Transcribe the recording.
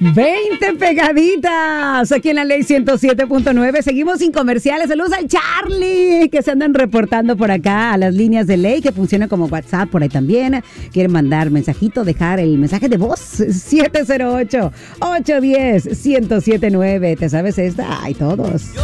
20 pegaditas aquí en la Ley 107.9. Seguimos sin comerciales. Saludos al Charlie, que se andan reportando por acá a las líneas de Ley, que funcionan como WhatsApp por ahí también. Quieren mandar mensajito, dejar el mensaje de voz. 708-810-1079. ¿Te sabes esta? Ay, todos.